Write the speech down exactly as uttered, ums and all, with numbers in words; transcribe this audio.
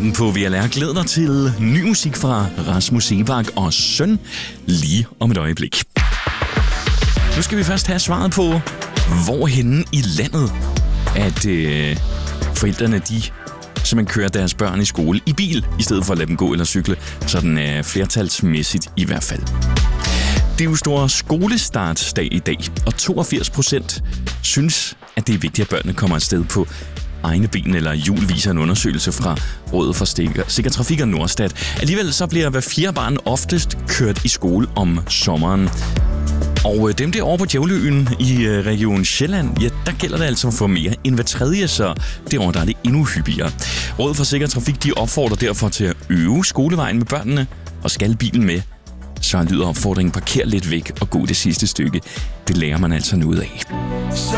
aften på V L R. Glæd dig til ny musik fra Rasmus Seebach og Søn lige om et øjeblik. Nu skal vi først have svaret på, hvorhenne i landet, at øh, forældrene de simpelthen kører deres børn i skole i bil, i stedet for at lade dem gå eller cykle, sådan øh, flertalsmæssigt i hvert fald. Det er jo stor skolestartsdag i dag, og toogfirs procent synes, at det er vigtigt, at børnene kommer afsted på egne ben eller hjul, viser en undersøgelse fra Rådet for Sikker Trafik og Norstat. Alligevel så bliver hver fjerde barn oftest kørt i skole om sommeren. Og dem derovre på Djævleøen i Region Sjælland, ja, der gælder det altså for mere end hver tredje, så derovre der er det endnu hyppigere. Rådet for Sikker Trafik, de opfordrer derfor til at øve skolevejen med børnene, og skal bilen med, så lyder opfordringen: parker lidt væk og gå det sidste stykke. Det lærer man altså noget af.